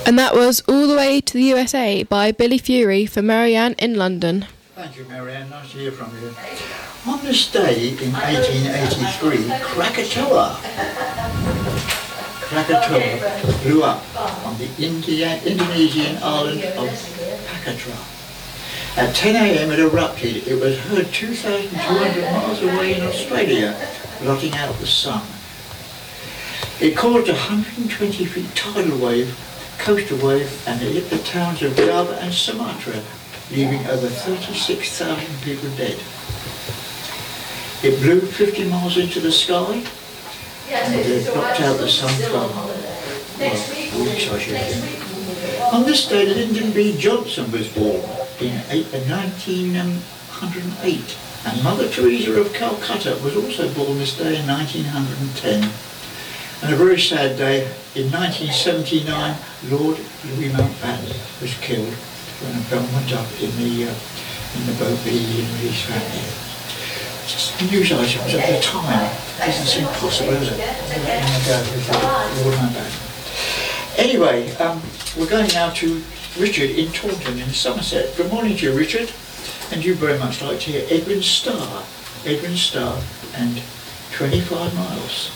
And that was All the Way to the USA by Billy Fury for Marianne in London. Thank you, Marianne. Nice to hear from you. On this day in 1883, Krakatoa blew up on the Indonesian island of Pakatra. At 10 a.m. it erupted. It was heard 2,200 miles away in Australia, blotting out the sun. It caused a 120 feet tidal wave, coastal wave, and it hit the towns of Java and Sumatra, leaving over 36,000 people dead. It blew 50 miles into the sky, and it blocked out the sun for weeks, I should think. On this day, Lyndon B. Johnson was born in 1908, and Mother Teresa of Calcutta was also born this day in 1910. And a very sad day, in 1979, Lord Louis Mountbatten was killed when a bomb went up in the boat that he and his family. Just news items at the time. Doesn't seem possible, does it? Lord Mountbatten. Anyway, we're going now to Richard in Taunton in Somerset. Good morning to you, Richard. And you very much like to hear Edwin Starr and 25 Miles.